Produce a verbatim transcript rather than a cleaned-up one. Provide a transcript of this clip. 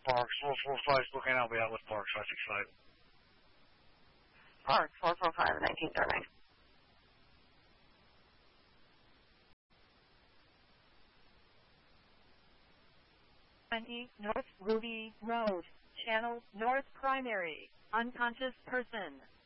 Parks. four four five Spokane, I'll be out with Parks, five six five. Parks, four four five, nineteen thirty. twenty North Ruby Road, Channel North Primary, unconscious person.